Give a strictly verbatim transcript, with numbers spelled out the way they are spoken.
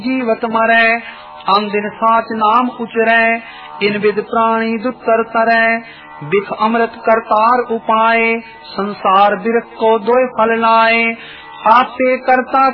जीवत मरे, अन दिन साच नाम उचरे, इन विद प्राणी दुत्तर तरे, बिख अमृत करतार उपाय, संसार बिरख को दोय फल लाए, आपे करता